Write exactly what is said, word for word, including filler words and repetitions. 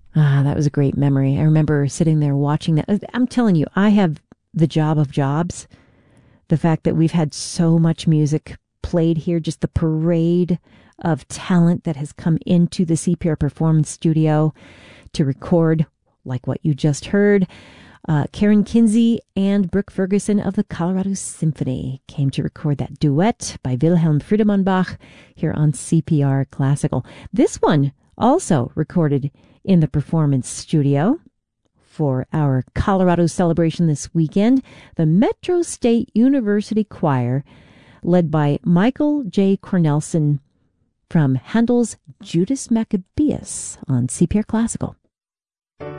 Ah, that was a great memory. I remember sitting there watching that. I'm telling you, I have the job of jobs. The fact that we've had so much music played here, just the parade of talent that has come into the C P R Performance Studio to record, like what you just heard. Uh, Karen Kinsey and Brooke Ferguson of the Colorado Symphony came to record that duet by Wilhelm Friedemann Bach here on C P R Classical. This one also recorded in the Performance Studio for our Colorado celebration this weekend. The Metro State University Choir, led by Michael J. Cornelson from Handel's Judas Maccabeus on C P R Classical.